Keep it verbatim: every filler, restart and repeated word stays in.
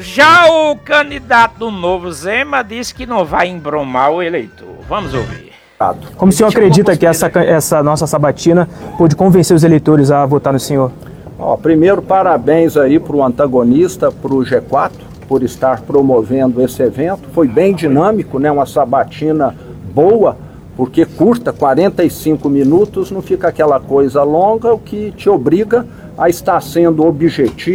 Já o candidato do Novo, Zema, disse que não vai embromar o eleitor. Vamos ouvir. Como o senhor acredita que essa, essa nossa sabatina pôde convencer os eleitores a votar no senhor? Ó, primeiro, parabéns aí para o antagonista, para o G quatro, por estar promovendo esse evento. Foi bem dinâmico, né? Uma sabatina boa, porque curta, quarenta e cinco minutos, não fica aquela coisa longa, o que te obriga a estar sendo objetivo.